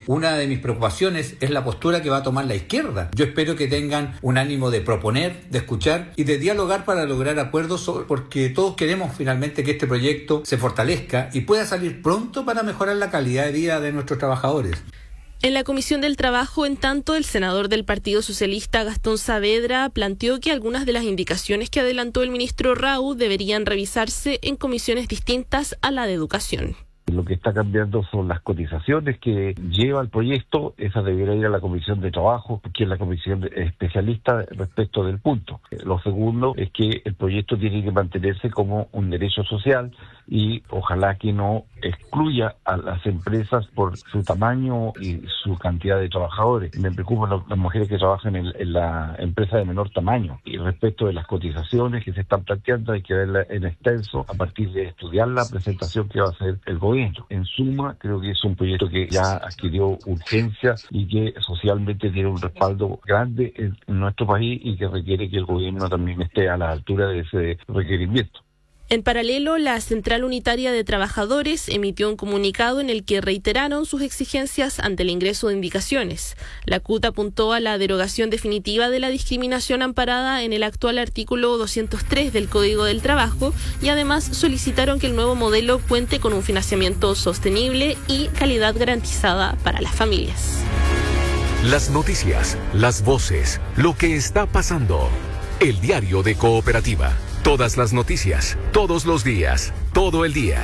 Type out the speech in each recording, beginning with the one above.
Una de mis preocupaciones es la postura que va a tomar la izquierda. Yo espero que tengan un ánimo de proponer, de escuchar y de dialogar para lograr acuerdos, porque todos queremos finalmente que este proyecto se fortalezca y pueda salir pronto para mejorar la calidad de vida de nuestros trabajadores. En la Comisión del Trabajo, en tanto, el senador del Partido Socialista, Gastón Saavedra, planteó que algunas de las indicaciones que adelantó el ministro Rau deberían revisarse en comisiones distintas a la de Educación. Lo que está cambiando son las cotizaciones que lleva el proyecto. Esa debería ir a la Comisión de Trabajo, que es la comisión especialista respecto del punto. Lo segundo es que el proyecto tiene que mantenerse como un derecho social y ojalá que no excluya a las empresas por su tamaño y su cantidad de trabajadores. Me preocupan las mujeres que trabajan en la empresa de menor tamaño. Y respecto de las cotizaciones que se están planteando, hay que verla en extenso a partir de estudiar la presentación que va a hacer el gobierno. En suma, creo que es un proyecto que ya adquirió urgencia y que socialmente tiene un respaldo grande en nuestro país y que requiere que el gobierno también esté a la altura de ese requerimiento. En paralelo, la Central Unitaria de Trabajadores emitió un comunicado en el que reiteraron sus exigencias ante el ingreso de indicaciones. La CUT apuntó a la derogación definitiva de la discriminación amparada en el actual artículo 203 del Código del Trabajo y además solicitaron que el nuevo modelo cuente con un financiamiento sostenible y calidad garantizada para las familias. Las noticias, las voces, lo que está pasando. El diario de Cooperativa. Todas las noticias, todos los días, todo el día.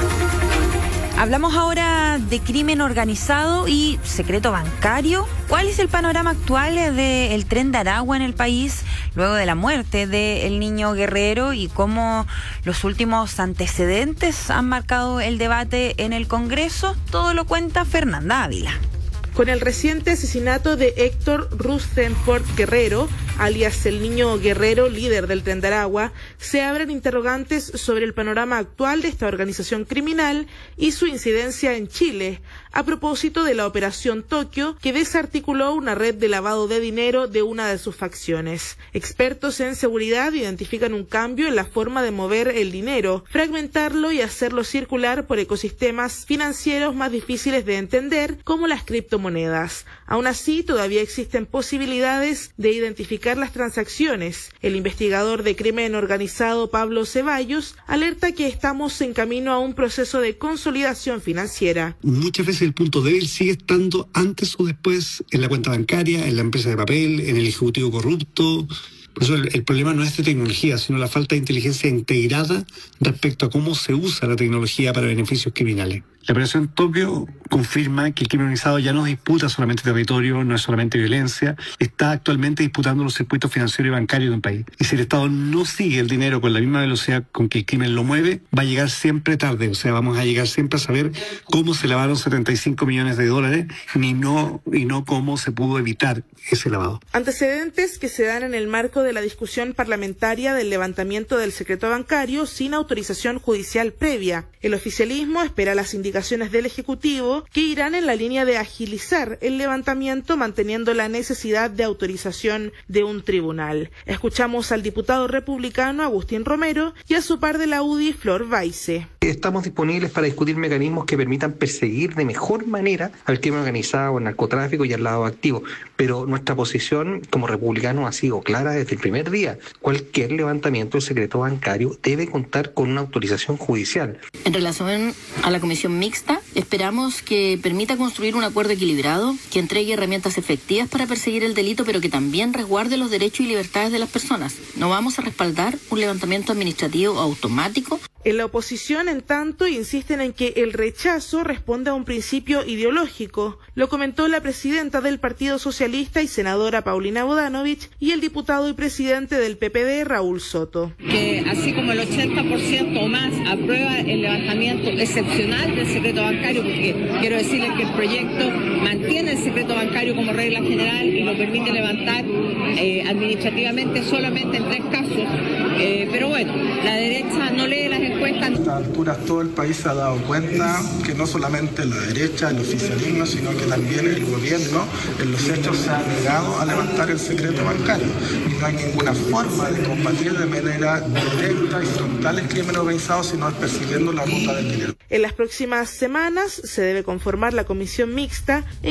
Hablamos ahora de crimen organizado y secreto bancario. ¿Cuál es el panorama actual del Tren de Aragua en el país luego de la muerte del niño Guerrero y cómo los últimos antecedentes han marcado el debate en el Congreso? Todo lo cuenta Fernanda Ávila. Con el reciente asesinato de Héctor Rutherford Guerrero, alias el Niño Guerrero, líder del Tren de Aragua, se abren interrogantes sobre el panorama actual de esta organización criminal y su incidencia en Chile, a propósito de la Operación Tokio, que desarticuló una red de lavado de dinero de una de sus facciones. Expertos en seguridad identifican un cambio en la forma de mover el dinero, fragmentarlo y hacerlo circular por ecosistemas financieros más difíciles de entender, como las criptomonedas. Aún así, todavía existen posibilidades de identificar las transacciones. El investigador de crimen organizado Pablo Ceballos alerta que estamos en camino a un proceso de consolidación financiera. Muchas veces el punto débil sigue estando antes o después en la cuenta bancaria, en la empresa de papel, en el ejecutivo corrupto. Por eso el problema no es de tecnología, sino la falta de inteligencia integrada respecto a cómo se usa la tecnología para beneficios criminales. La Operación Tokio confirma que el crimen organizado ya no disputa solamente territorio, no es solamente violencia, está actualmente disputando los circuitos financieros y bancarios de un país. Y si el Estado no sigue el dinero con la misma velocidad con que el crimen lo mueve, va a llegar siempre tarde. O sea, vamos a llegar siempre a saber cómo se lavaron 75 millones de dólares y no cómo se pudo evitar ese lavado. Antecedentes que se dan en el marco de la discusión parlamentaria del levantamiento del secreto bancario sin autorización judicial previa. El oficialismo espera las indicaciones del Ejecutivo que irán en la línea de agilizar el levantamiento manteniendo la necesidad de autorización de un tribunal. Escuchamos al diputado republicano Agustín Romero y a su par de la UDI Flor Baise. Estamos disponibles para discutir mecanismos que permitan perseguir de mejor manera al crimen organizado, al narcotráfico y al lavado activo, pero nuestra posición como republicanos ha sido clara desde el primer día. Cualquier levantamiento del secreto bancario debe contar con una autorización judicial. En relación a la comisión mixta, esperamos que permita construir un acuerdo equilibrado, que entregue herramientas efectivas para perseguir el delito, pero que también resguarde los derechos y libertades de las personas. No vamos a respaldar un levantamiento administrativo automático. En la oposición, en tanto, insisten en que el rechazo responde a un principio ideológico. Lo comentó la presidenta del Partido Socialista y senadora Paulina Bodanovich y el diputado y presidente del PPD, Raúl Soto. Que así como el 80% o más aprueba el levantamiento excepcional del secreto bancario, porque quiero decirles que el proyecto mantiene el secreto bancario como regla general y lo permite levantar administrativamente solamente en 3 casos. Pero bueno, la derecha no lee las encuestas. A estas alturas todo el país se ha dado cuenta que no solamente la derecha, el oficialismo, sino que también el gobierno en los hechos se ha negado a levantar el secreto bancario. Y no hay ninguna forma de combatir de manera directa y frontal el crimen organizado, sino es persiguiendo la ruta del dinero. En las próximas semanas se debe conformar la comisión mixta